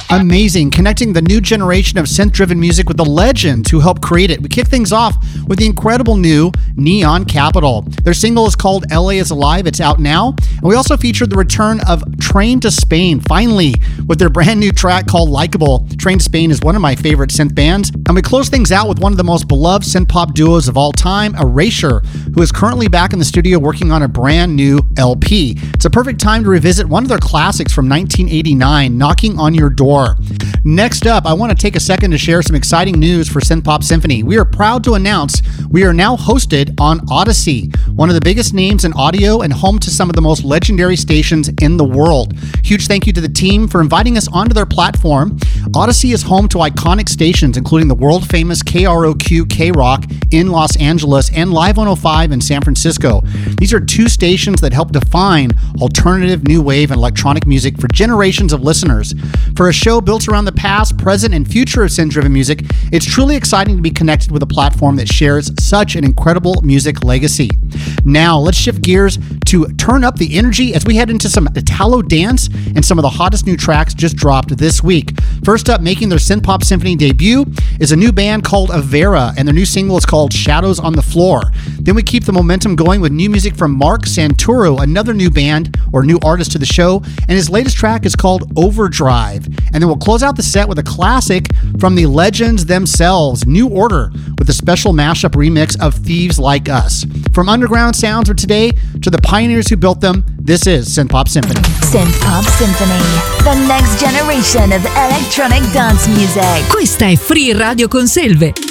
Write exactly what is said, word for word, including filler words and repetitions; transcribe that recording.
Amazing, connecting the new generation of synth-driven music with the legends who helped create it. We kick things off with the incredible new Neon Capital. Their single is called L A is Alive. It's out now. And we also featured the return of Train to Spain, finally, with their brand new track called Likeable. Train to Spain is one of my favorite synth bands. And we close things out with one of the most beloved synth-pop duos of all time, Erasure, who is currently back in the studio working on a brand new L P. It's a perfect time to revisit one of their classics from nineteen eighty-nine, Knocking on Your Door. Next up, I want to take a second to share some exciting news for Synthpop Symphony. We are proud to announce we are now hosted on Odyssey, one of the biggest names in audio and home to some of the most legendary stations in the world. Huge thank you to the team for inviting us onto their platform. Odyssey is home to iconic stations, including the world-famous K R O Q K-Rock in Los Angeles and Live one oh five in San Francisco. These are two stations that help define alternative, new wave, and electronic music for generations of listeners. For a show built around the past, present, and future of synth-driven music, it's truly exciting to be connected with a platform that shares such an incredible music legacy. Now, let's shift gears to turn up the energy as we head into some Italo dance and some of the hottest new tracks just dropped this week. First up, making their Synthpop Symphony debut is a new band called Avera, and their new single is called Shadows on the Floor. Then we keep the momentum going with new music from Mark Santoro, another new band or new artist to the show, and his latest track is called Overdrive. And then we'll close out the set with a classic from the legends themselves, New Order, with a special mashup remix of Thieves Like Us. From underground sounds of today to the pioneers who built them, this is Synthpop Symphony. Synthpop Symphony, the next generation of electronic dance music. Questa è Free Radio con Selve.